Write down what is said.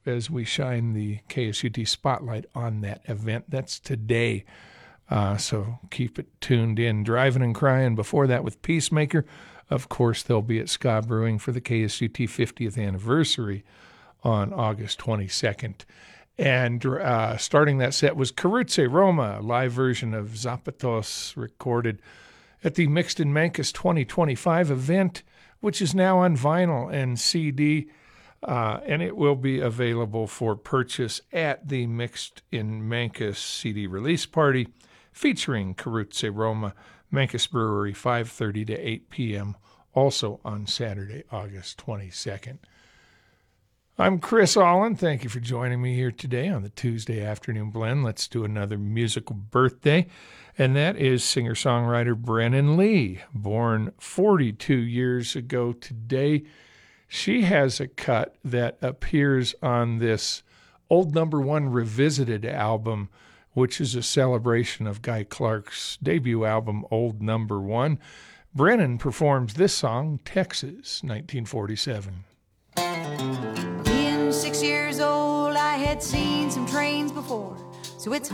as we shine the KSUT spotlight on that event. That's today. So keep it tuned in. Driving and Crying before that with Peacemaker. Of course, they'll be at Ska Brewing for the KSUT 50th anniversary on August 22nd. And starting that set was Karutse Roma, a live version of Zapatos recorded at the Mixed in Mancos 2025 event, which is now on vinyl and CD, and it will be available for purchase at the Mixed in Mancos CD release party, featuring Karutse Roma, Mancos Brewery, 5:30 to 8 p.m., also on Saturday, August 22nd. I'm Chris Allen. Thank you for joining me here today on the Tuesday Afternoon Blend. Let's do another musical birthday, and that is singer-songwriter Brennan Lee, born 42 years ago today. She has a cut that appears on this Old Number One Revisited album, which is a celebration of Guy Clark's debut album, Old Number One. Brennan performs this song, Texas, 1947. Being 6 years old, I had seen some trains before, so it's